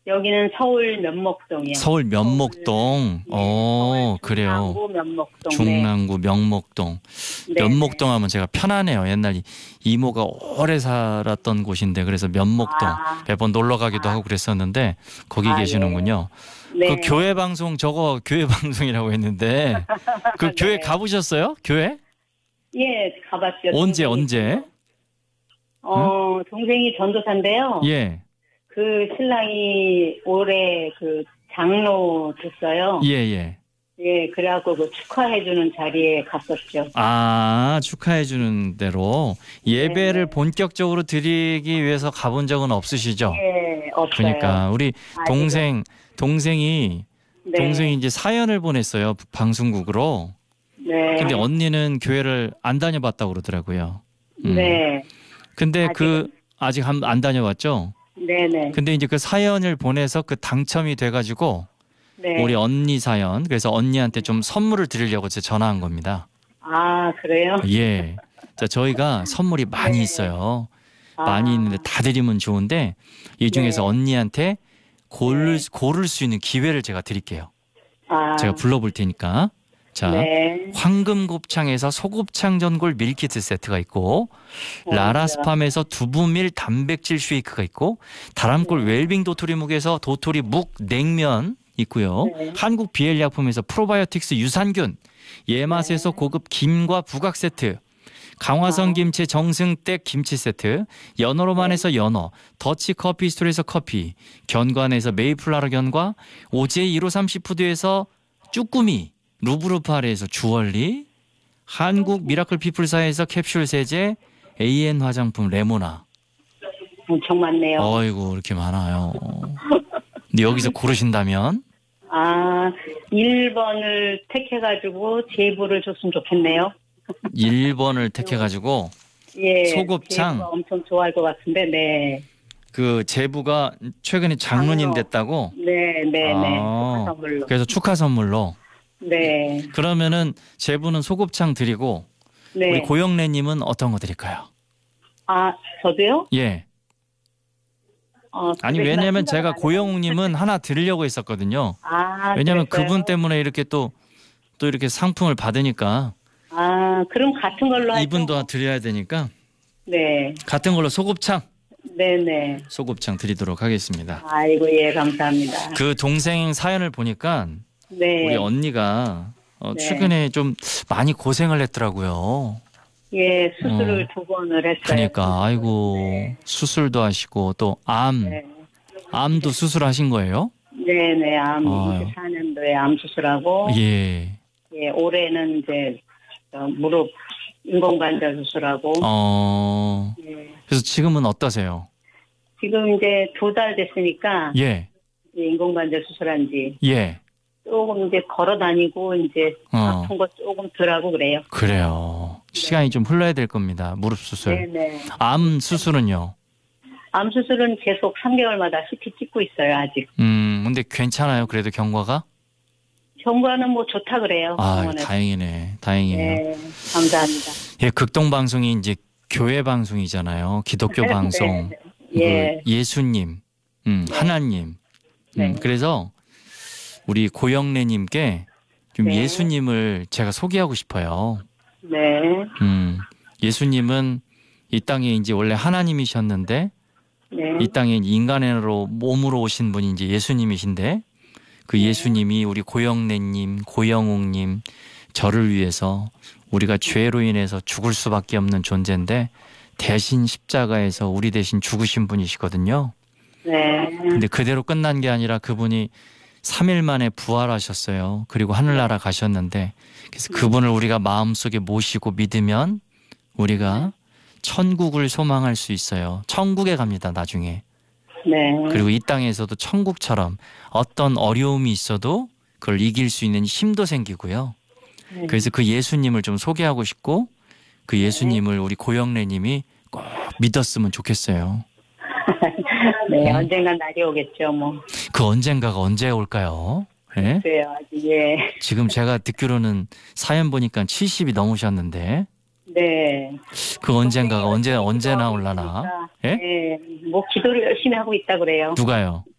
여기는 서울 면목동이요. 서울 면목동. 서울 그래요. 중랑구 면목동. 중랑구 면목동. 네. 면목동 하면 제가 편하네요. 옛날 이모가 오래 살았던 곳인데 그래서 면목동 몇 번 놀러 가기도 하고 그랬었는데 거기 계시는군요. 네. 그 교회 방송 저거 교회 방송이라고 했는데 그 교회 가보셨어요? 교회? 예, 가봤죠. 언제? 동생이 전도사인데요. 예. 그 신랑이 올해 그 장로 됐어요. 예. 예, 그래갖고 그 축하해주는 자리에 갔었죠. 아, 축하해주는 대로 예배를 네. 본격적으로 드리기 위해서 가본 적은 없으시죠? 예, 없어요. 그러니까 우리 동생이 네. 동생이 이제 사연을 보냈어요. 방송국으로. 네. 근데 언니는 교회를 안 다녀봤다고 그러더라고요. 네. 근데 아직 안 다녀봤죠? 네네. 근데 이제 그 사연을 보내서 그 당첨이 돼가지고 네. 우리 언니 사연, 그래서 언니한테 좀 선물을 드리려고 제가 전화한 겁니다. 아, 그래요? 예. 자, 저희가 선물이 많이 있어요. 많이 있는데 다 드리면 좋은데 이 중에서 언니한테 고를 수 있는 기회를 제가 드릴게요. 제가 불러볼 테니까. 자, 황금곱창에서 소곱창 전골 밀키트 세트가 있고 라라스팜에서 두부밀 단백질 쉐이크가 있고 다람골 웰빙 도토리묵에서 도토리 묵 냉면 있고요. 한국 비엘약품에서 프로바이오틱스 유산균, 예맛에서 고급 김과 부각 세트, 강화성 김치 정승댁 김치 세트, 연어로만에서 연어, 더치 커피 스토리에서 커피, 견관에서 메이플라로 견과, 오지의 153 시푸드에서 쭈꾸미, 루브르파르에서 주얼리, 한국 미라클 피플사에서 캡슐 세제, AN 화장품 레모나. 엄청 많네요. 어이구 이렇게 많아요. 근데 여기서 고르신다면? 1번을 택해가지고 제보를 줬으면 좋겠네요. 1번을 택해가지고 소곱창. 제부가 엄청 좋아할 것 같은데, 네. 그 제부가 최근에 장로님 됐다고? 네. 축하 선물로. 그래서 축하 선물로. 네. 그러면은 제부는 소곱창 드리고 우리 고영래님은 어떤 거 드릴까요? 저도요? 예. 아니 왜냐면 제가 고영욱님은 하나 드리려고 했었거든요. 왜냐면 그분 때문에 이렇게 또 이렇게 상품을 받으니까. 그럼 같은 걸로 하죠. 이분도 드려야 되니까. 네. 같은 걸로 소곱창. 네네. 소곱창 드리도록 하겠습니다. 아이고 예 감사합니다. 그 동생 사연을 보니까 우리 언니가 최근에 좀 많이 고생을 했더라고요. 예, 수술을 2번을 했어요. 그러니까 아이고 수술도 하시고 또 암도 수술하신 거예요? 네네, 암 24년도에 암 수술하고 예, 올해는 이제 무릎 인공관절 수술하고. 그래서 지금은 어떠세요? 지금 이제 2달 됐으니까 인공관절 수술한 지 조금 이제 걸어 다니고 이제 아픈 거 조금 덜하고 그래요. 그래요. 시간이 좀 흘러야 될 겁니다. 무릎 수술. 네네. 암 수술은요? 암 수술은 계속 3개월마다 CT 찍고 있어요, 아직. 근데 괜찮아요? 그래도 경과가? 경과는 뭐 좋다 그래요. 병원에서. 다행이네요. 네, 감사합니다. 예, 극동 방송이 이제 교회 방송이잖아요. 기독교 방송. 예수님, 하나님. 그래서 우리 고영래님께 좀 예수님을 제가 소개하고 싶어요. 예수님은 이 땅에 이제 원래 하나님이셨는데 이 땅에 인간으로 몸으로 오신 분이 이제 예수님이신데 그 예수님이 우리 고영래님, 고영욱님 저를 위해서 우리가 죄로 인해서 죽을 수밖에 없는 존재인데 대신 십자가에서 우리 대신 죽으신 분이시거든요. 근데 그대로 끝난 게 아니라 그분이 3일 만에 부활하셨어요. 그리고 하늘나라 가셨는데 그래서 그분을 우리가 마음속에 모시고 믿으면 우리가 천국을 소망할 수 있어요. 천국에 갑니다. 나중에. 그리고 이 땅에서도 천국처럼 어떤 어려움이 있어도 그걸 이길 수 있는 힘도 생기고요. 그래서 그 예수님을 좀 소개하고 싶고 그 예수님을 우리 고영래님이 꼭 믿었으면 좋겠어요. 언젠간 날이 오겠죠, 뭐. 그 언젠가가 언제 올까요? 그래요, 지금 제가 듣기로는 사연 보니까 70이 넘으셨는데. 그 언젠가가 언제 나올라나? 뭐 기도를 열심히 하고 있다 그래요. 누가요?